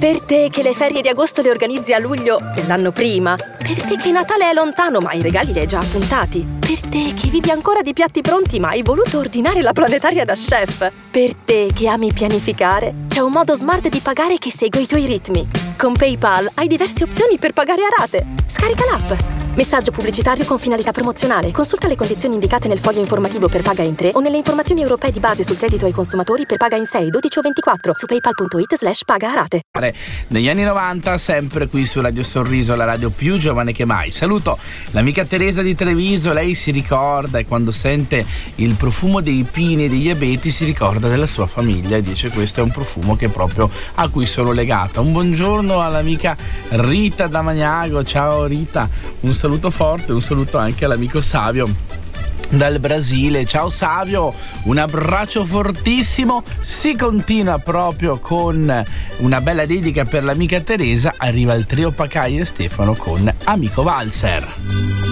Per te che le ferie di agosto le organizzi a luglio dell'anno prima. Per te che Natale è lontano ma i regali li hai già appuntati. Per te che vivi ancora di piatti pronti ma hai voluto ordinare la planetaria da chef. Per te che ami pianificare, c'è un modo smart di pagare che segue i tuoi ritmi. Con PayPal hai diverse opzioni per pagare a rate. Scarica l'app. Messaggio pubblicitario con finalità promozionale. Consulta le condizioni indicate nel foglio informativo per Paga in 3 o nelle informazioni europee di base sul credito ai consumatori per Paga in 6, 12 o 24 su paypal.it/paga a rate. Negli anni 90, sempre qui su Radio Sorriso, la radio più giovane che mai. Saluto l'amica Teresa di Treviso. Lei si ricorda, e quando sente il profumo dei pini e degli abeti si ricorda della sua famiglia e dice: questo è un profumo che proprio a cui sono legata. Un buongiorno all'amica Rita da Magnago. Ciao Rita, un saluto forte, un saluto anche all'amico Savio dal Brasile. Ciao Savio, un abbraccio fortissimo. Si continua proprio con una bella dedica per l'amica Teresa. Arriva il trio Pacai e Stefano con Amico Valzer.